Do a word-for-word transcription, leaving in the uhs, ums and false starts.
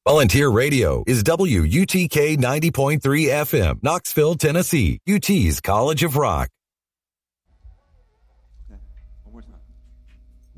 Volunteer Radio is W U T K ninety point three F M, Knoxville, Tennessee, U T's College of Rock. Okay, one more time.